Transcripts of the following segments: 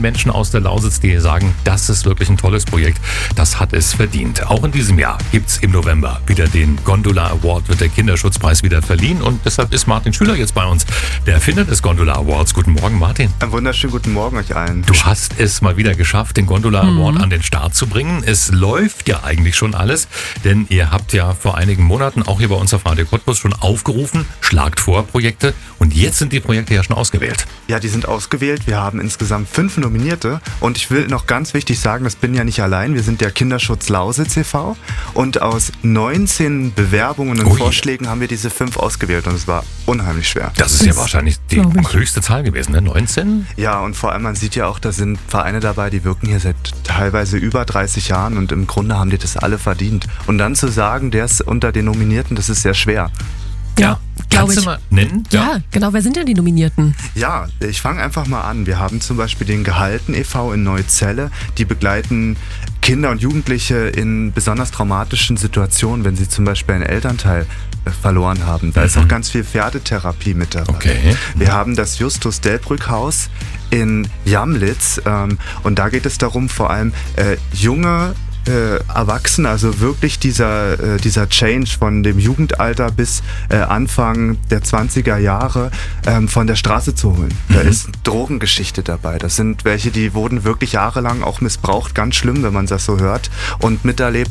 Menschen aus der Lausitz, die sagen, das ist wirklich ein tolles Projekt. Das hat es verdient. Auch in diesem Jahr gibt's im November wieder den Gondola Award, wird der Kinderschutzpreis wieder verliehen. Und deshalb ist Martin Schüler jetzt bei uns, der Erfinder des Gondola Awards. Guten Morgen, Martin. Einen wunderschönen guten Morgen euch allen. Du hast es mal wieder geschafft, den Gondola Award an den Start zu bringen. Es läuft ja eigentlich schon alles, denn ihr habt ja vor einigen Monaten auch hier bei uns auf Radio Cottbus schon aufgerufen, schlagt vor Projekte, und jetzt sind die Projekte ja schon ausgewählt. Ja, die sind ausgewählt. Wir haben insgesamt 5 Nominierte und ich will noch ganz wichtig sagen, das bin ja nicht allein. Wir sind der Kinderschutz Lausitz e.V. und aus 19 Bewerbungen und Vorschlägen haben wir diese 5 ausgewählt und es war unheimlich schwer. Das ist ja wahrscheinlich die höchste Zahl gewesen, ne? 19? Ja, und vor allem, man sieht ja auch, da sind Vereine dabei, die wirken hier seit teilweise über 30 Jahren und im Grunde haben die das alle verdient. Und dann zu sagen, der ist unter den Nominierten, das ist sehr schwer. Ja, kannst du mal nennen? Ja, genau. Wer sind denn die Nominierten? Ja, ich fange einfach mal an. Wir haben zum Beispiel den Gehalten e.V. in Neuzelle. Die begleiten Kinder und Jugendliche in besonders traumatischen Situationen, wenn sie zum Beispiel einen Elternteil verloren haben. Da ist auch ganz viel Pferdetherapie mit dabei. Okay. Wir haben das Justus Delbrück Haus in Jamlitz und da geht es darum, vor allem junge Erwachsene, also wirklich dieser Change von dem Jugendalter bis Anfang der 20er Jahre von der Straße zu holen. Da ist Drogengeschichte dabei. Das sind welche, die wurden wirklich jahrelang auch missbraucht, ganz schlimm, wenn man das so hört und miterlebt.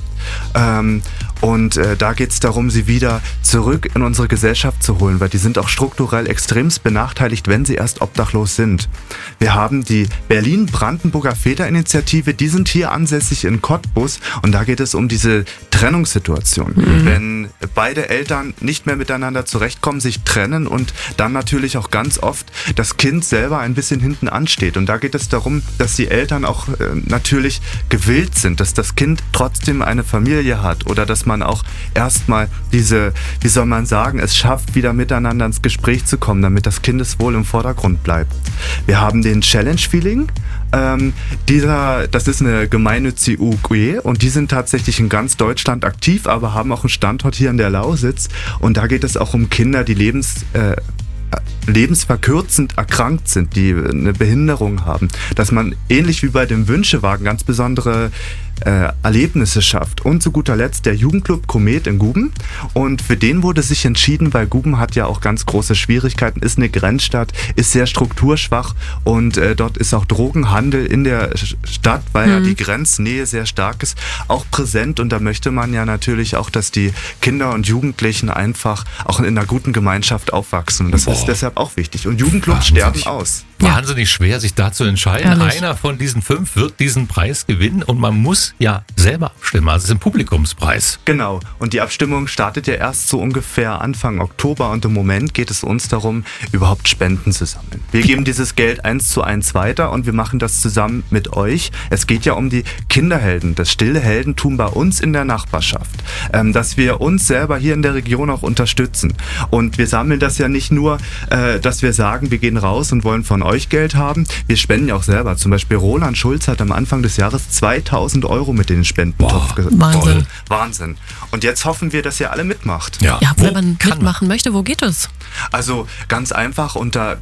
Da geht es darum, sie wieder zurück in unsere Gesellschaft zu holen, weil die sind auch strukturell extremst benachteiligt, wenn sie erst obdachlos sind. Wir haben die Berlin-Brandenburger Väterinitiative, die sind hier ansässig in Cottbus und da geht es um diese Trennungssituation. Wenn beide Eltern nicht mehr miteinander zurechtkommen, sich trennen und dann natürlich auch ganz oft das Kind selber ein bisschen hinten ansteht. Und da geht es darum, dass die Eltern auch natürlich gewillt sind, dass das Kind trotzdem eine Familie hat oder dass man auch erstmal wie soll man sagen, es schafft, wieder miteinander ins Gespräch zu kommen, damit das Kindeswohl im Vordergrund bleibt. Wir haben den Challenge Feeling. Das ist eine gemeinnützige UG und die sind tatsächlich in ganz Deutschland aktiv, aber haben auch einen Standort hier in der Lausitz. Und da geht es auch um Kinder, die lebensverkürzend erkrankt sind, die eine Behinderung haben, dass man ähnlich wie bei dem Wünschewagen ganz besondere Erlebnisse schafft. Und zu guter Letzt der Jugendclub Komet in Guben. Und für den wurde sich entschieden, weil Guben hat ja auch ganz große Schwierigkeiten, ist eine Grenzstadt, ist sehr strukturschwach und dort ist auch Drogenhandel in der Stadt, weil ja die Grenznähe sehr stark ist, auch präsent. Und da möchte man ja natürlich auch, dass die Kinder und Jugendlichen einfach auch in einer guten Gemeinschaft aufwachsen. Und das ist deshalb auch wichtig. Und Jugendclubs sterben aus. Wahnsinnig schwer, sich da zu entscheiden. Ehrlich? Einer von diesen 5 wird diesen Preis gewinnen und man muss ja selber abstimmen. Also es ist ein Publikumspreis. Genau. Und die Abstimmung startet ja erst so ungefähr Anfang Oktober und im Moment geht es uns darum, überhaupt Spenden zu sammeln. Wir geben dieses Geld 1:1 weiter und wir machen das zusammen mit euch. Es geht ja um die Kinderhelden, das stille Heldentum bei uns in der Nachbarschaft. Dass wir uns selber hier in der Region auch unterstützen. Und wir sammeln das ja nicht nur, dass wir sagen, wir gehen raus und wollen von euch Geld haben. Wir spenden ja auch selber. Zum Beispiel Roland Schulz hat am Anfang des Jahres 2.000 € mit in den Spendentopf Wahnsinn. Wahnsinn. Und jetzt hoffen wir, dass ihr alle mitmacht. Ja, wenn man mitmachen möchte, wo geht es? Also ganz einfach unter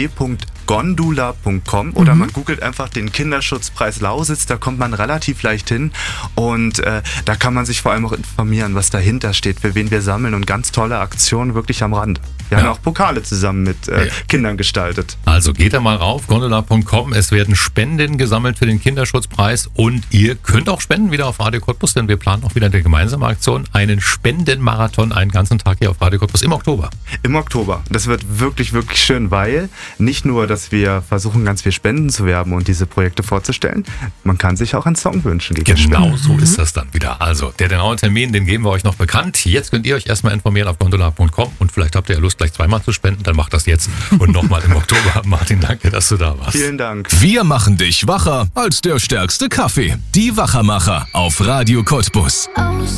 www.gondula.com oder man googelt einfach den Kinderschutzpreis Lausitz, da kommt man relativ leicht hin und da kann man sich vor allem auch informieren, was dahinter steht, für wen wir sammeln und ganz tolle Aktionen wirklich am Rand. Wir haben auch Pokale zusammen mit Kindern gestaltet. Also geht da mal rauf, gondola.com. Es werden Spenden gesammelt für den Kinderschutzpreis und ihr könnt auch spenden wieder auf Radio Cottbus, denn wir planen auch wieder eine gemeinsame Aktion, einen Spendenmarathon, einen ganzen Tag hier auf Radio Cottbus im Oktober. Im Oktober. Das wird wirklich, wirklich schön, weil nicht nur, dass wir versuchen, ganz viel Spenden zu werben und diese Projekte vorzustellen, man kann sich auch einen Song wünschen. Genau so ist das dann wieder. Also der genaue Termin, den geben wir euch noch bekannt. Jetzt könnt ihr euch erstmal informieren auf gondola.com und vielleicht habt ihr ja Lust, gleich zweimal zu spenden, dann macht das jetzt und nochmal im Oktober. Martin, danke, dass du da warst. Vielen Dank. Wir machen dich wacher als der stärkste Kaffee. Die Wachermacher auf Radio Cottbus.